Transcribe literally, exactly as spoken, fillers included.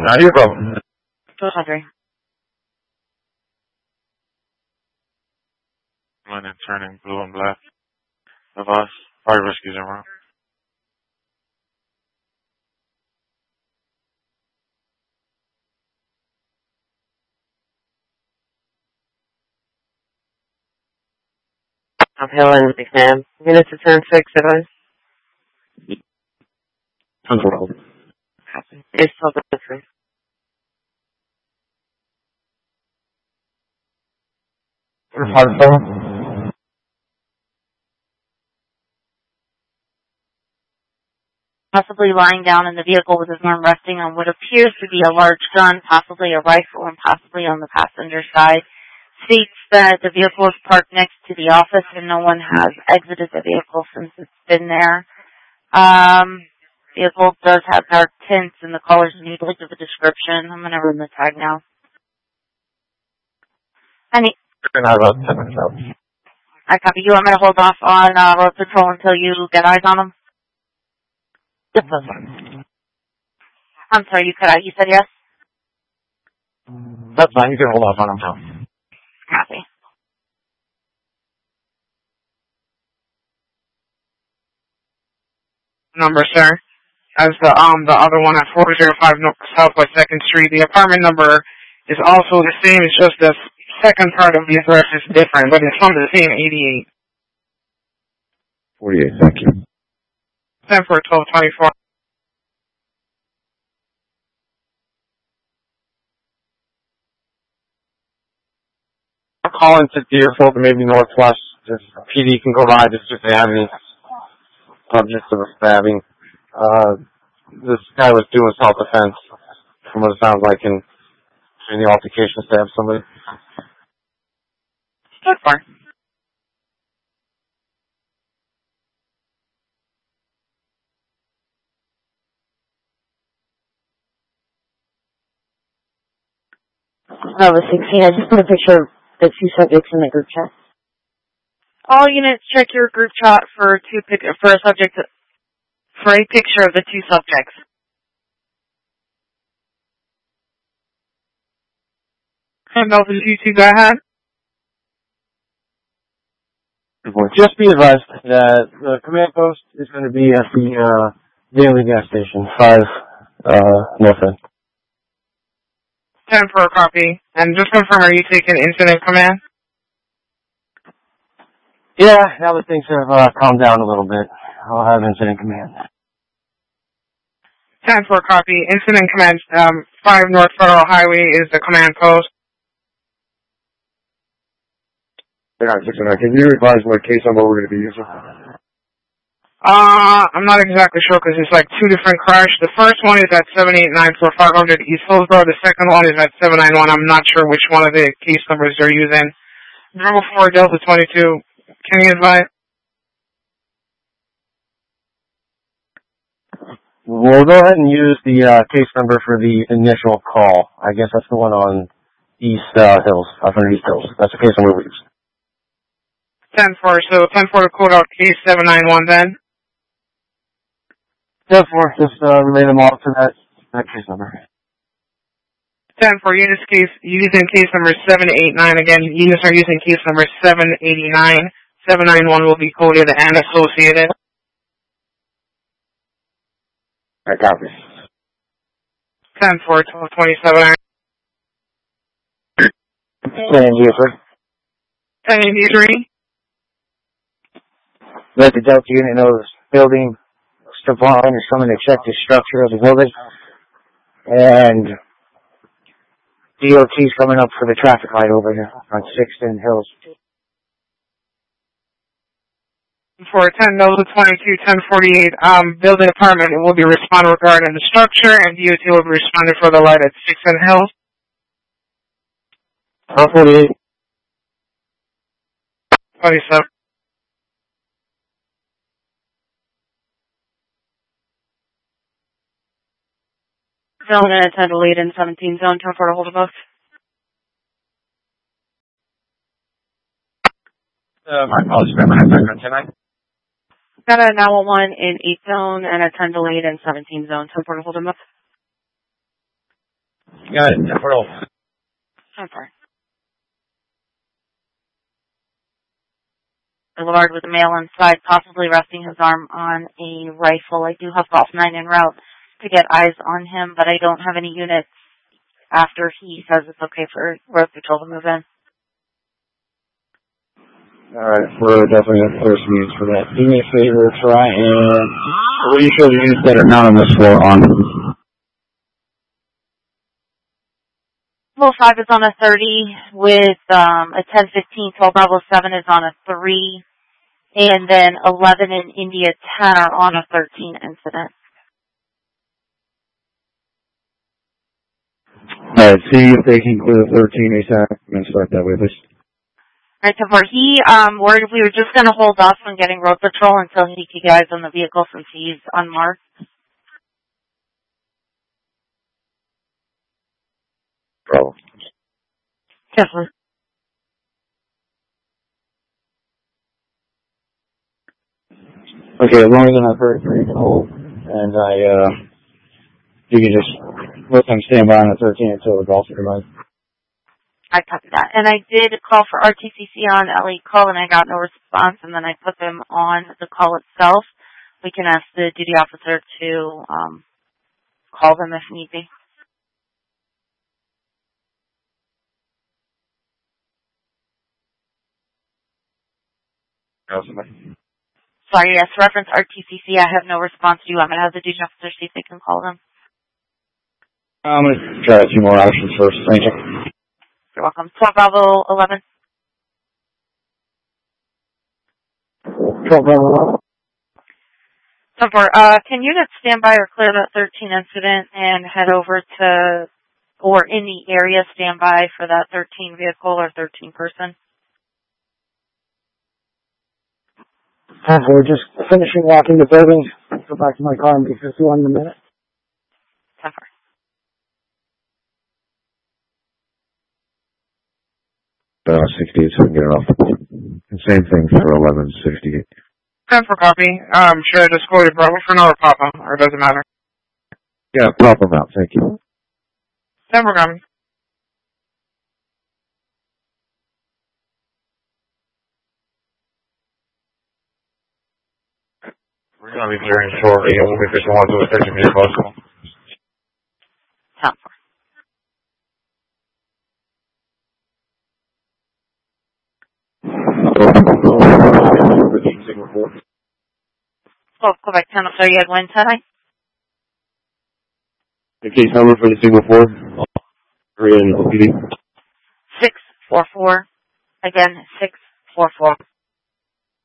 Not your problem. two hundred. Line and turning blue and black. Of us. Fire rescues are wrong. Uphill and McNabb. Units to turn six, advise. Control. It's twelve oh three. Hard phone. Possibly lying down in the vehicle with his arm resting on what appears to be a large gun, possibly a rifle, and possibly on the passenger side. States that the vehicle is parked next to the office and no one has exited the vehicle since it's been there. Um, vehicle does have dark tints and the colors need to give a description. I'm going to run the tag now. Any? Not about ten minutes out. I copy. You want me to hold off on uh, road patrol until you get eyes on them? Yep, that's fine. I'm sorry, you cut out. You said yes? That's fine. You can hold off on them now. Copy. Number, sir, as the um the other one at four oh five North Southwest Second Street. The apartment number is also the same. It's just the second part of the address is different, but it's from the same eighty-eight. forty-eight. Thank you. ten for twelve twenty-four. Call into Deerfield, maybe Northwest. Just P D can go by just if they have any subjects of a stabbing. Uh, this guy was doing self-defense, from what it sounds like, in, in the altercation, stabbed somebody. That's fine. Oh, the sixteen. I just put a picture of the two subjects in the group chat. All units, check your group chat for two pic for a subject for a picture of the two subjects. And those are you two go ahead. Just be advised that the command post is going to be at the uh, daily gas station, five uh, North End. ten for a copy. And just confirm, are you taking incident command? Yeah, now that things have uh, calmed down a little bit, I'll have incident command. ten for a copy. Incident command, um, five North Federal Highway is the command post. Can you advise what case number we're going to be using? Uh, I'm not exactly sure because it's like two different crashes. The first one is at seven eight nine four five hundred East Hillsborough. The second one is at seven nine one. I'm not sure which one of the case numbers they're using. Number four, Delta twenty-two. Can you advise? We'll go ahead and use the uh, case number for the initial call. I guess that's the one on East uh, Hills, up on East Hills. That's the case number we use. ten four, so ten four to code out case seven nine one then. ten four, just uh, relay them all to that, that case number. ten four, units case, using case number seven eight nine. Again, units are using case number seven eighty-nine. seven nine one will be coded and associated. I copy. ten four, twelve twenty-seven. ten eighty-three. ten eighty-three. Let the Delta unit know this building, Stavon is coming to check the structure of the building. And D O T's coming up for the traffic light over here on sixth and Hills. For ten, Delta twenty-two, ten forty-eight, um, building department will be responding regarding the structure, and D O T will be responding for the light at sixth and Hills. ten forty-eight. twenty-seven. Zone and attend to lead in seventeen zone, ten four to hold a both. Uh, my apologies, ma'am. I have background tonight. Got a nine one one in eight zone and attend to lead in seventeen zone, ten four to hold a both. Got it. Temporal. Temper. Boulevard with a male inside, possibly resting his arm on a rifle. I do have Golf nine en route to get eyes on him, but I don't have any units after he says it's okay for road patrol to move in. Alright, we're definitely going to clear some units for that. Do me a favor, try and... What do you show the units that are not on this floor on? Level five is on a thirty with um, a ten fifteen. twelve Bravo seven is on a three. And then eleven and India ten are on a thirteen incident. Alright, see if they can clear the thirteen ASAP. I'm going to start that way, please. Alright, so for he, um, worried we were just going to hold off on getting road patrol until he could get eyes on the vehicle since he's unmarked. Problem. Definitely. Okay, as long as I'm not very free, you can hold. And I, uh, you can just let them stand by on the thirteen until the golf arrives. I copied that. And I did call for R T C C on L E call and I got no response and then I put them on the call itself. We can ask the duty officer to, um, call them if need be. Sorry, yes, reference R T C C. I have no response. Do you want me to have the duty officer see if they can call them? I'm going to try a few more options first. Thank you. You're welcome. twelve Bravo eleven. twelve Bravo eleven. Temper, uh, can units stand by or clear that thirteen incident and head over to, or in the area stand by for that thirteen vehicle or thirteen person? Uh, we're just finishing walking the building. Go back to my car and be fifty-one in a minute. Temper. Uh, sixty-eight, so we can get it off. And same thing for eleven sixty-eight. Time for copy. Um, should I just call your brother for now or Papa? Or does it matter? Yeah, proper amount, thank you. Time for copy. We're going to be clearing shortly. We'll be fishing one to a section here possible. Temper. Oh, Quebec ten, I'm sorry, you had wind tonight? The case number for the single four? Three in O P D. six four four. Again, six four four.